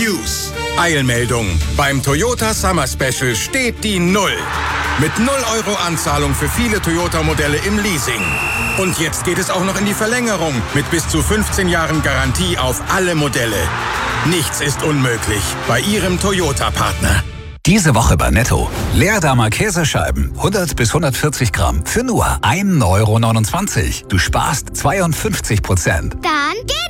News. Eilmeldung. Beim Toyota Summer Special steht die 0. Mit 0 Euro Anzahlung für viele Toyota-Modelle im Leasing. Und jetzt geht es auch noch in die Verlängerung mit bis zu 15 Jahren Garantie auf alle Modelle. Nichts ist unmöglich bei Ihrem Toyota-Partner. Diese Woche bei Netto. Leerdammer Käsescheiben, 100 bis 140 Gramm für nur 1,29 Euro. Du sparst 52%. Dann geht